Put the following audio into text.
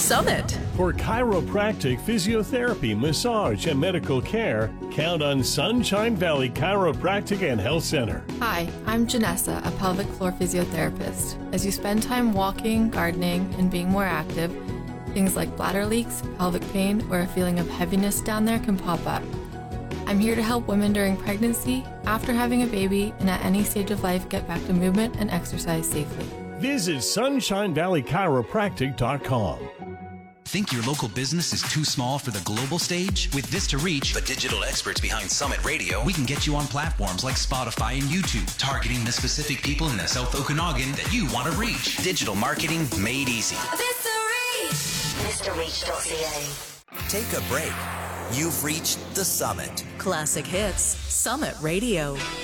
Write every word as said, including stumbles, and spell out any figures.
Summit. For chiropractic, physiotherapy, massage, and medical care, count on Sunshine Valley Chiropractic and Health Center. Hi, I'm Janessa, a pelvic floor physiotherapist. As you spend time walking, gardening, and being more active, things like bladder leaks, pelvic pain, or a feeling of heaviness down there can pop up. I'm here to help women during pregnancy, after having a baby, and at any stage of life get back to movement and exercise safely. Visit sunshine valley chiropractic dot com. Think your local business is too small for the global stage? With Vista Reach, the digital experts behind Summit Radio, we can get you on platforms like Spotify and YouTube, targeting the specific people in the South Okanagan that you want to reach. Digital marketing made easy. Vista Reach! vista reach dot c a. Take a break. You've reached the summit. Classic Hits, Summit Radio.